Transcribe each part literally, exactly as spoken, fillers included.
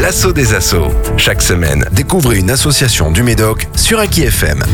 l'assaut des assos. Chaque semaine, découvrez une association du Médoc sur Aki F M.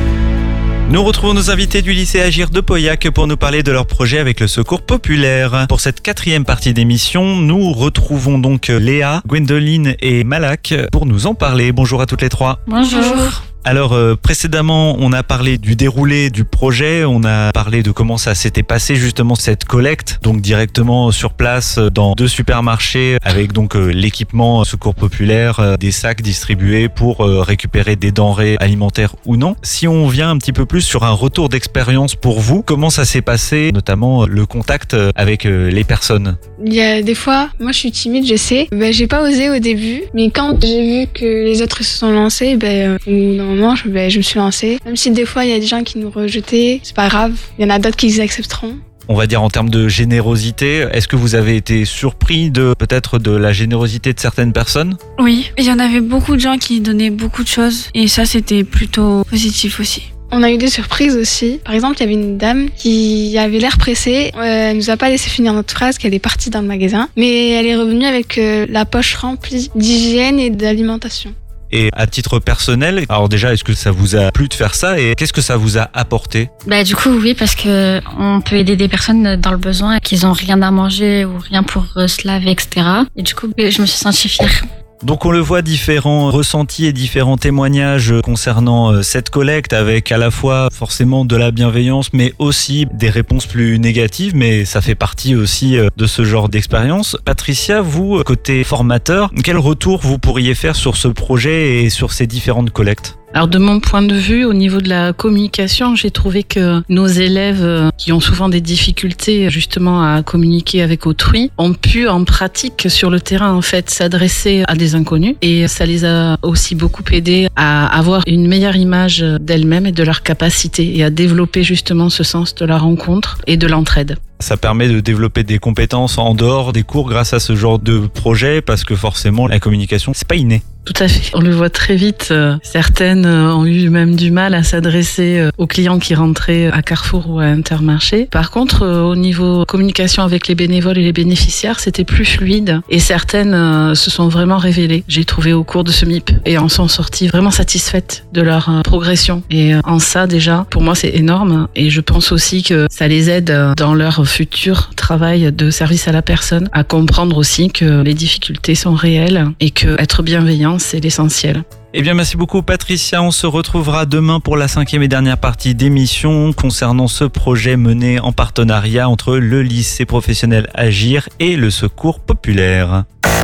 Nous retrouvons nos invités du lycée Agir de Pauillac pour nous parler de leur projet avec le Secours Populaire. Pour cette quatrième partie d'émission, nous retrouvons donc Léa, Gwendoline et Malak pour nous en parler. Bonjour à toutes les trois. Bonjour. Alors euh, précédemment, on a parlé du déroulé du projet, on a parlé de comment ça s'était passé justement cette collecte, donc directement sur place dans deux supermarchés avec donc euh, l'équipement Secours Populaire, euh, des sacs distribués pour euh, récupérer des denrées alimentaires ou non. Si on vient un petit peu plus sur un retour d'expérience pour vous, comment ça s'est passé, notamment euh, le contact avec euh, les personnes? Il y a des fois, moi je suis timide, je sais, ben, j'ai pas osé au début, mais quand j'ai vu que les autres se sont lancés, ben, euh, ou dans moment, je, ben, je me suis lancée. Même si des fois, il y a des gens qui nous rejetaient, c'est pas grave. Il y en a d'autres qui les accepteront. On va dire en termes de générosité, est-ce que vous avez été surpris de peut-être de la générosité de certaines personnes? Oui, il y en avait beaucoup de gens qui donnaient beaucoup de choses et ça, c'était plutôt positif aussi. On a eu des surprises aussi. Par exemple, il y avait une dame qui avait l'air pressée. Euh, elle nous a pas laissé finir notre phrase, qu'elle est partie dans le magasin. Mais elle est revenue avec euh, la poche remplie d'hygiène et d'alimentation. Et à titre personnel, alors déjà, est-ce que ça vous a plu de faire ça et qu'est-ce que ça vous a apporté? Bah du coup oui, parce que on peut aider des personnes dans le besoin, qu'ils ont rien à manger ou rien pour se laver, et cetera. Et du coup, je me suis sentie fière. Donc on le voit, différents ressentis et différents témoignages concernant cette collecte avec à la fois forcément de la bienveillance mais aussi des réponses plus négatives, mais ça fait partie aussi de ce genre d'expérience. Patricia, vous, côté formateur, quel retour vous pourriez faire sur ce projet et sur ces différentes collectes ? Alors de mon point de vue, au niveau de la communication, j'ai trouvé que nos élèves qui ont souvent des difficultés justement à communiquer avec autrui ont pu en pratique sur le terrain en fait s'adresser à des inconnus et ça les a aussi beaucoup aidés à avoir une meilleure image d'elles-mêmes et de leurs capacités et à développer justement ce sens de la rencontre et de l'entraide. Ça permet de développer des compétences en dehors des cours grâce à ce genre de projet parce que forcément la communication, c'est pas inné. Tout à fait. On le voit très vite. Euh, certaines euh, ont eu même du mal à s'adresser euh, aux clients qui rentraient à Carrefour ou à Intermarché. Par contre, euh, au niveau communication avec les bénévoles et les bénéficiaires, c'était plus fluide et certaines euh, se sont vraiment révélées. J'ai trouvé au cours de ce M I P et en sont sorties vraiment satisfaites de leur euh, progression. Et euh, en ça, déjà, pour moi, c'est énorme et je pense aussi que ça les aide euh, dans leur futur travail de service à la personne à comprendre aussi que les difficultés sont réelles et que être bienveillant, c'est l'essentiel. Eh bien, merci beaucoup Patricia. On se retrouvera demain pour la cinquième et dernière partie d'émission concernant ce projet mené en partenariat entre le lycée professionnel Agir et le Secours Populaire.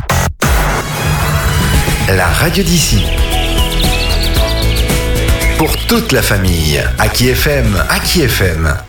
La radio d'ici. Pour toute la famille. Aki F M, Aki F M.